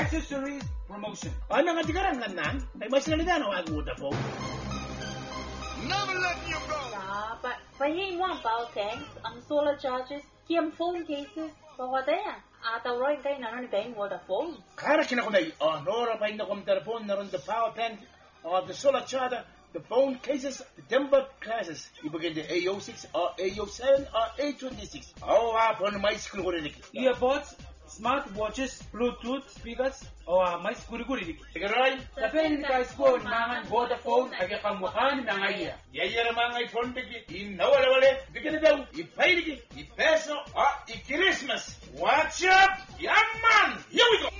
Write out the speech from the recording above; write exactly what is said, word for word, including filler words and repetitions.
accessories promotion. Ano nga tigarang nan? Ay mas nalida no ang Vodafone. Never let you go. Dạ, phải phải hi mua bao tanks, ang solar charges, kiam phone cases, bawa daya. Ata roy kay nanon kay Vodafone. Kara kinakunay, oh, nora pa na kom telephone naron the power bank, uh, the solar charger, the phone cases, the timber classes. Ibigay the A O six, or A O seven, or A twenty-six. Oh, apon may school ko rin. Earbuds, smart watches, Bluetooth speakers, o uh, may skuri-guri. Tigaroy. Sa pen ka school nangan Vodafone ay kamukan ng iya. Yaya naman ang iPhone bigi. Inawala-wala. Bigyan na daw. Ipay ligi. Ipeso. Ah, i-Christmas. Watch up. Young man. Here we go.